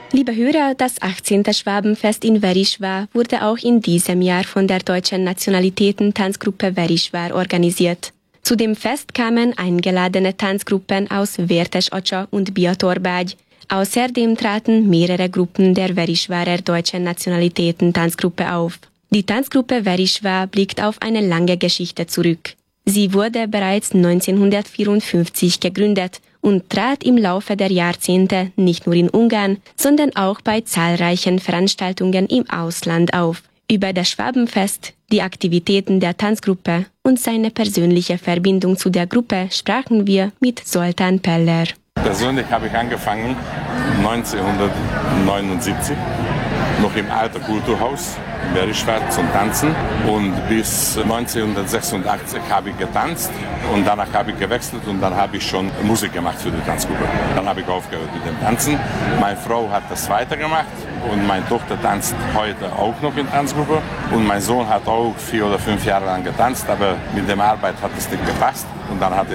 Liebe Hörer, das 18. Schwabenfest in Verisvar wurde auch in diesem Jahr von der deutschen Nationalitäten-Tanzgruppe Verisvar organisiert. Zu dem Fest kamen eingeladene Tanzgruppen aus Vértes-Acsa und Bíator-Bágy. Außerdem traten mehrere Gruppen der Verisvarer deutschen Nationalitäten-Tanzgruppe auf. Die Tanzgruppe Verisvar blickt auf eine lange Geschichte zurück. Sie wurde bereits 1954 gegründet und trat im Laufe der Jahrzehnte nicht nur in Ungarn, sondern auch bei zahlreichen Veranstaltungen im Ausland auf. Über das Schwabenfest, die Aktivitäten der Tanzgruppe und seine persönliche Verbindung zu der Gruppe sprachen wir mit Zoltán Peller. Persönlich habe ich angefangen 1979, noch im alten Kulturhaus in Verisvar zum Tanzen, und bis 1986 habe ich getanzt und danach habe ich gewechselt und dann habe ich schon Musik gemacht für die Tanzgruppe. Dann habe ich aufgehört mit dem Tanzen. Meine Frau hat das weitergemacht und meine Tochter tanzt heute auch noch in der Tanzgruppe und mein Sohn hat auch 4 oder 5 Jahre lang getanzt, aber mit der Arbeit hat es nicht gepasst und dann hat er